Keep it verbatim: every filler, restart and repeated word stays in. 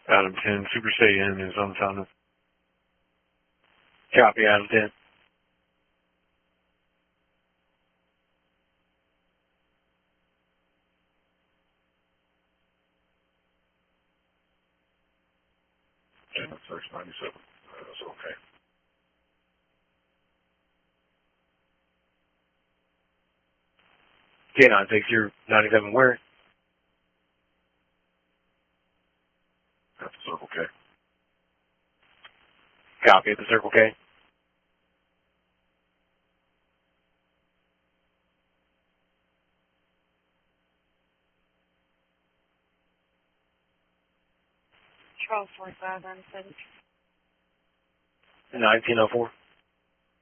Adam ten, Super Saiyan is on time. Copy, Adam ten. six ninety-seven. That's okay. K nine takes your ninety-seven where? At the Circle K. Copy at the Circle K. twelve forty-five on seven. nineteen oh four.